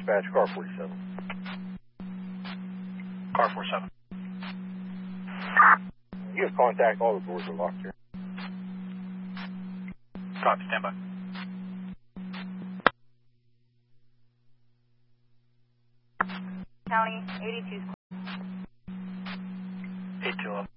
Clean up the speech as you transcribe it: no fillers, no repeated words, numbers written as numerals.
dispatch, car 47. Car 47. You have contact, all the doors are locked here. Copy, stand by. County 82. 820.